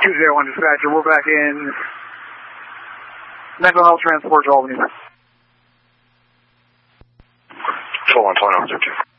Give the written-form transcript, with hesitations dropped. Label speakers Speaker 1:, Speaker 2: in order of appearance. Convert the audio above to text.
Speaker 1: 201 dispatcher, we're back in mental health transport to Albany.
Speaker 2: Full on 2002.